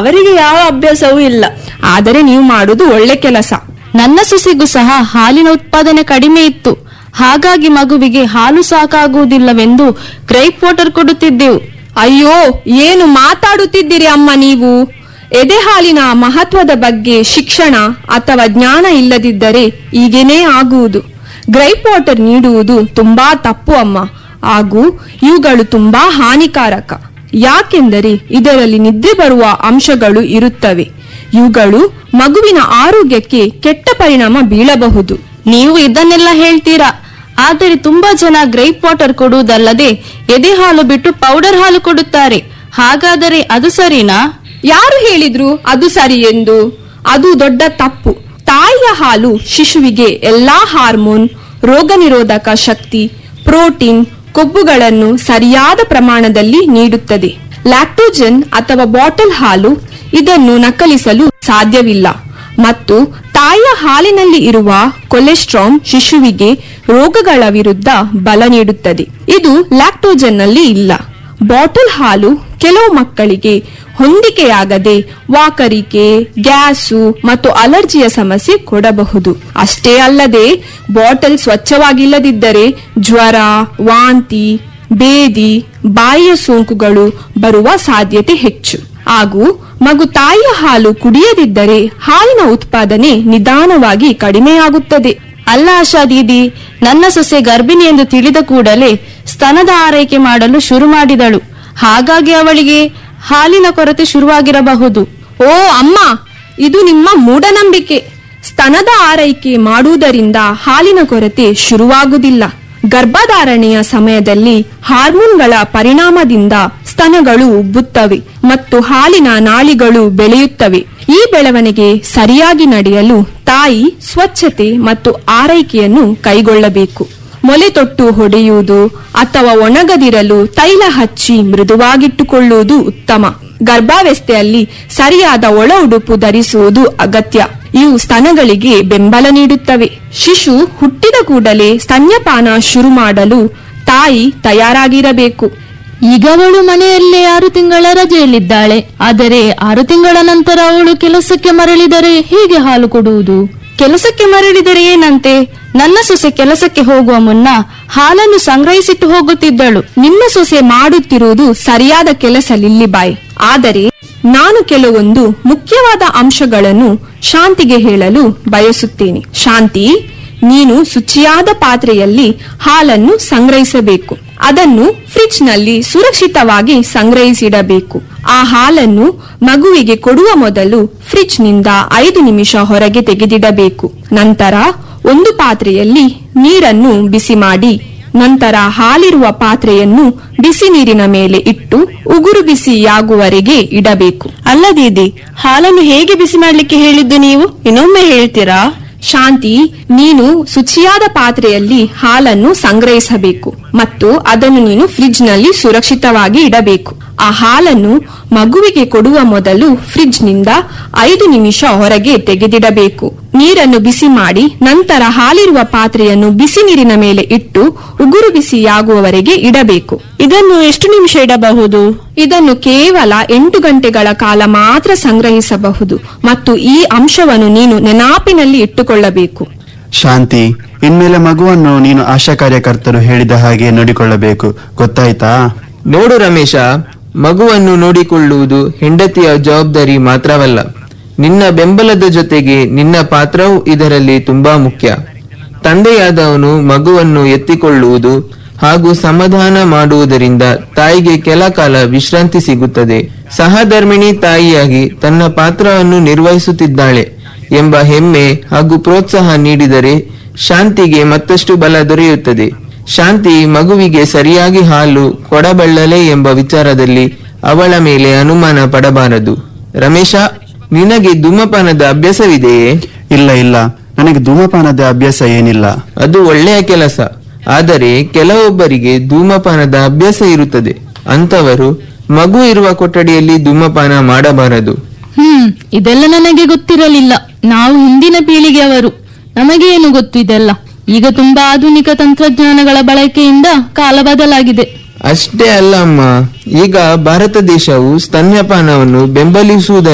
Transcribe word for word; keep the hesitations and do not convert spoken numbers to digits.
ಅವರಿಗೆ ಯಾವ ಅಭ್ಯಾಸವೂ ಇಲ್ಲ. ಆದರೆ ನೀವು ಮಾಡುವುದು ಒಳ್ಳೆ ಕೆಲಸ. ನನ್ನ ಸೊಸೆಗೂ ಸಹ ಹಾಲಿನ ಉತ್ಪಾದನೆ ಕಡಿಮೆ ಇತ್ತು. ಹಾಗಾಗಿ ಮಗುವಿಗೆ ಹಾಲು ಸಾಕಾಗುವುದಿಲ್ಲವೆಂದು ಗ್ರೇಪ್ ವಾಟರ್ ಕೊಡುತ್ತಿದ್ದೆವು. ಅಯ್ಯೋ, ಏನು ಮಾತಾಡುತ್ತಿದ್ದೀರಿ ಅಮ್ಮ ನೀವು? ಎದೆ ಹಾಲಿನ ಮಹತ್ವದ ಬಗ್ಗೆ ಶಿಕ್ಷಣ ಅಥವಾ ಜ್ಞಾನ ಇಲ್ಲದಿದ್ದರೆ ಹೀಗೇನೇ ಆಗುವುದು. ಗ್ರೇಪ್ ವಾಟರ್ ನೀಡುವುದು ತುಂಬಾ ತಪ್ಪು ಅಮ್ಮ. ಹಾಗೂ ಇವುಗಳು ತುಂಬಾ ಹಾನಿಕಾರಕ. ಯಾಕೆಂದರೆ ಇದರಲ್ಲಿ ನಿದ್ರೆ ಬರುವ ಅಂಶಗಳು ಇರುತ್ತವೆ. ಇವುಗಳು ಮಗುವಿನ ಆರೋಗ್ಯಕ್ಕೆ ಕೆಟ್ಟ ಪರಿಣಾಮ ಬೀಳಬಹುದು. ನೀವು ಇದನ್ನೆಲ್ಲ ಹೇಳ್ತೀರಾ, ಆದರೆ ತುಂಬಾ ಜನ ಗ್ರೇಪ್ ವಾಟರ್ ಕೊಡುವುದಲ್ಲದೆ ಎದೆ ಹಾಲು ಬಿಟ್ಟು ಪೌಡರ್ ಹಾಲು ಕೊಡುತ್ತಾರೆ. ಹಾಗಾದರೆ ಅದು ಸರಿನಾ? ಯಾರು ಹೇಳಿದ್ರು ಅದು ಸರಿ ಎಂದು? ಅದು ದೊಡ್ಡ ತಪ್ಪು. ತಾಯಿಯ ಹಾಲು ಶಿಶುವಿಗೆ ಎಲ್ಲಾ ಹಾರ್ಮೋನ್, ರೋಗ ನಿರೋಧಕ ಶಕ್ತಿ, ಪ್ರೋಟೀನ್, ಕೊಬ್ಬುಗಳನ್ನು ಸರಿಯಾದ ಪ್ರಮಾಣದಲ್ಲಿ ನೀಡುತ್ತದೆ. ಲ್ಯಾಕ್ಟೋಜನ್ ಅಥವಾ ಬಾಟಲ್ ಹಾಲು ಇದನ್ನು ನಕಲಿಸಲು ಸಾಧ್ಯವಿಲ್ಲ ಮತ್ತು ತಾಯಿಯ ಹಾಲಿನಲ್ಲಿ ಇರುವ ಕೊಲೆಸ್ಟ್ರಾಲ್ ಶಿಶುವಿಗೆ ರೋಗಗಳ ವಿರುದ್ಧ ಬಲ ನೀಡುತ್ತದೆ. ಇದು ಲ್ಯಾಕ್ಟೋಜನ್ ನಲ್ಲಿ ಇಲ್ಲ. ಬಾಟಲ್ ಹಾಲು ಕೆಲವು ಮಕ್ಕಳಿಗೆ ಹೊಂದಿಕೆಯಾಗದೆ ವಾಕರಿಕೆ, ಗ್ಯಾಸು ಮತ್ತು ಅಲರ್ಜಿಯ ಸಮಸ್ಯೆ ಕೊಡಬಹುದು. ಅಷ್ಟೇ ಅಲ್ಲದೆ ಬಾಟಲ್ ಸ್ವಚ್ಛವಾಗಿಲ್ಲದಿದ್ದರೆ ಜ್ವರ, ವಾಂತಿ, ಬೇದಿ, ಬಾಯಿಯ ಸೋಂಕುಗಳು ಬರುವ ಸಾಧ್ಯತೆ ಹೆಚ್ಚು. ಹಾಗೂ ಮಗು ತಾಯಿಯ ಹಾಲು ಕುಡಿಯದಿದ್ದರೆ ಹಾಲಿನ ಉತ್ಪಾದನೆ ನಿಧಾನವಾಗಿ ಕಡಿಮೆಯಾಗುತ್ತದೆ. ಅಲ್ಲ ಆಶಾ ದೀದಿ, ನನ್ನ ಸೊಸೆ ಗರ್ಭಿಣಿ ಎಂದು ತಿಳಿದ ಕೂಡಲೇ ಸ್ತನದ ಆರೈಕೆ ಮಾಡಲು ಶುರು ಮಾಡಿದಳು. ಹಾಗಾಗಿ ಅವಳಿಗೆ ಹಾಲಿನ ಕೊರತೆ ಶುರುವಾಗಿರಬಹುದು. ಓ ಅಮ್ಮ, ಇದು ನಿಮ್ಮ ಮೂಢನಂಬಿಕೆ. ಸ್ತನದ ಆರೈಕೆ ಮಾಡುವುದರಿಂದ ಹಾಲಿನ ಕೊರತೆ ಶುರುವಾಗುವುದಿಲ್ಲ. ಗರ್ಭಧಾರಣೆಯ ಸಮಯದಲ್ಲಿ ಹಾರ್ಮೋನ್ಗಳ ಪರಿಣಾಮದಿಂದ ಸ್ತನಗಳು ಉಬ್ಬುತ್ತವೆ ಮತ್ತು ಹಾಲಿನ ನಾಳಿಗಳು ಬೆಳೆಯುತ್ತವೆ. ಈ ಬೆಳವಣಿಗೆ ಸರಿಯಾಗಿ ನಡೆಯಲು ತಾಯಿ ಸ್ವಚ್ಛತೆ ಮತ್ತು ಆರೈಕೆಯನ್ನು ಕೈಗೊಳ್ಳಬೇಕು. ಮೊಲೆ ತೊಟ್ಟು ಹೊಡೆಯುವುದು ಅಥವಾ ಒಣಗದಿರಲು ತೈಲ ಹಚ್ಚಿ ಮೃದುವಾಗಿಟ್ಟುಕೊಳ್ಳುವುದು ಉತ್ತಮ. ಗರ್ಭಾವಸ್ಥೆಯಲ್ಲಿ ಸರಿಯಾದ ಒಳ ಉಡುಪು ಧರಿಸುವುದು ಅಗತ್ಯ. ಇವು ಸ್ತನಗಳಿಗೆ ಬೆಂಬಲ ನೀಡುತ್ತವೆ. ಶಿಶು ಹುಟ್ಟಿದ ಕೂಡಲೇ ಸ್ತನ್ಯಪಾನ ಶುರು ಮಾಡಲು ತಾಯಿ ತಯಾರಾಗಿರಬೇಕು. ಈಗ ಅವಳು ಮನೆಯಲ್ಲೇ ಆರು ತಿಂಗಳ ರಜೆಯಲ್ಲಿದ್ದಾಳೆ. ಆದರೆ ಆರು ತಿಂಗಳ ನಂತರ ಅವಳು ಕೆಲಸಕ್ಕೆ ಮರಳಿದರೆ ಹೇಗೆ ಹಾಲು ಕೊಡುವುದು? ಕೆಲಸಕ್ಕೆ ಮರಳಿದರೆ ಏನಂತೆ? ನನ್ನ ಸೊಸೆ ಕೆಲಸಕ್ಕೆ ಹೋಗುವ ಮುನ್ನ ಹಾಲನ್ನು ಸಂಗ್ರಹಿಸಿಟ್ಟು ಹೋಗುತ್ತಿದ್ದಳು. ನಿಮ್ಮ ಸೊಸೆ ಮಾಡುತ್ತಿರುವುದು ಸರಿಯಾದ ಕೆಲಸ ಲಿಲ್ಲಿಬಾಯ್. ಆದರೆ ನಾನು ಕೆಲವೊಂದು ಮುಖ್ಯವಾದ ಅಂಶಗಳನ್ನು ಶಾಂತಿಗೆ ಹೇಳಲು ಬಯಸುತ್ತೇನೆ. ಶಾಂತಿ, ನೀನು ಶುಚಿಯಾದ ಪಾತ್ರೆಯಲ್ಲಿ ಹಾಲನ್ನು ಸಂಗ್ರಹಿಸಬೇಕು. ಅದನ್ನು ಫ್ರಿಡ್ಜ್ ನಲ್ಲಿ ಸುರಕ್ಷಿತವಾಗಿ ಸಂಗ್ರಹಿಸಿಡಬೇಕು. ಆ ಹಾಲನ್ನು ಮಗುವಿಗೆ ಕೊಡುವ ಮೊದಲು ಫ್ರಿಡ್ಜ್ ನಿಂದ ಐದು ನಿಮಿಷ ಹೊರಗೆ ತೆಗೆದಿಡಬೇಕು. ನಂತರ ಒಂದು ಪಾತ್ರೆಯಲ್ಲಿ ನೀರನ್ನು ಬಿಸಿ ಮಾಡಿ ನಂತರ ಹಾಲಿರುವ ಪಾತ್ರೆಯನ್ನು ಬಿಸಿ ನೀರಿನ ಮೇಲೆ ಇಟ್ಟು ಉಗುರು ಬಿಸಿಯಾಗುವವರೆಗೆ ಇಡಬೇಕು. ಅಲ್ಲ ದೀದಿ, ಹಾಲನ್ನು ಹೇಗೆ ಬಿಸಿ ಮಾಡ್ಲಿಕ್ಕೆ ಹೇಳಿದ್ದು ನೀವು? ಇನ್ನೊಮ್ಮೆ ಹೇಳ್ತೀರಾ? ಶಾಂತಿ, ನೀನು ಶುಚಿಯಾದ ಪಾತ್ರೆಯಲ್ಲಿ ಹಾಲನ್ನು ಸಂಗ್ರಹಿಸಬೇಕು ಮತ್ತು ಅದನ್ನು ನೀನು ಫ್ರಿಡ್ಜ್ ನಲ್ಲಿ ಸುರಕ್ಷಿತವಾಗಿ ಇಡಬೇಕು. ಆ ಹಾಲನ್ನು ಮಗುವಿಗೆ ಕೊಡುವ ಮೊದಲು ಫ್ರಿಡ್ಜ್ ನಿಂದ ಐದು ನಿಮಿಷ ಹೊರಗೆ ತೆಗೆದಿಡಬೇಕು. ನೀರನ್ನು ಬಿಸಿ ಮಾಡಿ ನಂತರ ಹಾಲಿರುವ ಪಾತ್ರೆಯನ್ನು ಬಿಸಿ ನೀರಿನ ಮೇಲೆ ಇಟ್ಟು ಉಗುರು ಬಿಸಿಯಾಗುವವರೆಗೆ ಇಡಬೇಕು. ಇದನ್ನು ಎಷ್ಟು ನಿಮಿಷ ಇಡಬಹುದು? ಇದನ್ನು ಕೇವಲ ಎಂಟು ಗಂಟೆಗಳ ಕಾಲ ಮಾತ್ರ ಸಂಗ್ರಹಿಸಬಹುದು ಮತ್ತು ಈ ಅಂಶವನ್ನು ನೀನು ನೆನಪಿನಲ್ಲಿ ಇಟ್ಟುಕೊಳ್ಳಬೇಕು. ಶಾಂತಿ, ಇನ್ಮೇಲೆ ಮಗುವನ್ನು ನೀನು ಆಶಾ ಕಾರ್ಯಕರ್ತರು ಹೇಳಿದ ಹಾಗೆ ನೋಡಿಕೊಳ್ಳಬೇಕು, ಗೊತ್ತಾಯ್ತಾ? ನೋಡು ರಮೇಶ, ಮಗುವನ್ನು ನೋಡಿಕೊಳ್ಳುವುದು ಹೆಂಡತಿಯ ಜವಾಬ್ದಾರಿ ಮಾತ್ರವಲ್ಲ, ನಿನ್ನ ಬೆಂಬಲದ ಜೊತೆಗೆ ನಿನ್ನ ಪಾತ್ರವೂ ಇದರಲ್ಲಿ ತುಂಬಾ ಮುಖ್ಯ. ತಂದೆಯಾದವನು ಮಗುವನ್ನು ಎತ್ತಿಕೊಳ್ಳುವುದು ಹಾಗೂ ಸಮಾಧಾನ ಮಾಡುವುದರಿಂದ ತಾಯಿಗೆ ಕೆಲ ಕಾಲ ವಿಶ್ರಾಂತಿ ಸಿಗುತ್ತದೆ. ಸಹಧರ್ಮಿಣಿ ತಾಯಿಯಾಗಿ ತನ್ನ ಪಾತ್ರವನ್ನು ನಿರ್ವಹಿಸುತ್ತಿದ್ದಾಳೆ ಎಂಬ ಹೆಮ್ಮೆ ಹಾಗೂ ಪ್ರೋತ್ಸಾಹ ನೀಡಿದರೆ ಶಾಂತಿಗೆ ಮತ್ತಷ್ಟು ಬಲ ದೊರೆಯುತ್ತದೆ. ಶಾಂತಿ ಮಗುವಿಗೆ ಸರಿಯಾಗಿ ಹಾಲು ಕೊಡಬಲ್ಲಲೆ ಎಂಬ ವಿಚಾರದಲ್ಲಿ ಅವಳ ಮೇಲೆ ಅನುಮಾನ ಪಡಬಾರದು. ರಮೇಶ, ನಿನಗೆ ಧೂಮಪಾನದ ಅಭ್ಯಾಸವಿದೆಯೇ? ಇಲ್ಲ ಇಲ್ಲ, ನನಗೆ ಧೂಮಪಾನದ ಅಭ್ಯಾಸ ಏನಿಲ್ಲ. ಅದು ಒಳ್ಳೆಯ ಕೆಲಸ. ಆದರೆ ಕೆಲವೊಬ್ಬರಿಗೆ ಧೂಮಪಾನದ ಅಭ್ಯಾಸ ಇರುತ್ತದೆ. ಅಂತವರು ಮಗು ಇರುವ ಕೊಠಡಿಯಲ್ಲಿ ಧೂಮಪಾನ ಮಾಡಬಾರದು. ಹ್ಮ್ ಇದೆಲ್ಲ ನನಗೆ ಗೊತ್ತಿರಲಿಲ್ಲ. ನಾವು ಹಿಂದಿನ ಪೀಳಿಗೆಯವರು, ನಮಗೆ ಏನು ಗೊತ್ತು ಇದೆಲ್ಲ. ಈಗ ತುಂಬಾ ಆಧುನಿಕ ತಂತ್ರಜ್ಞಾನಗಳ ಬಳಕೆಯಿಂದ ಕಾಲ ಬದಲಾಗಿದೆ. ಅಷ್ಟೇ ಅಲ್ಲ ಅಮ್ಮ, ಈಗ ಭಾರತ ದೇಶವು ಸ್ತನ್ಯಪಾನವನ್ನು ಬೆಂಬಲಿಸುವುದರ